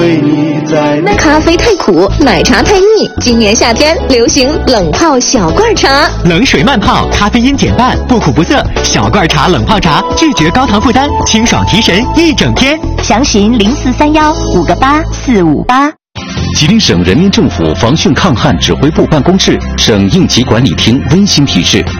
咖啡太苦，奶茶太腻，今年夏天流行冷泡小罐茶， 冷水慢泡，咖啡因减半，不苦不涩。小罐茶冷泡茶，拒绝高糖负担，清爽提神一整天。 详询0431-58458。 吉林省人民政府防汛抗旱指挥部办公室、省应急管理厅温馨提示：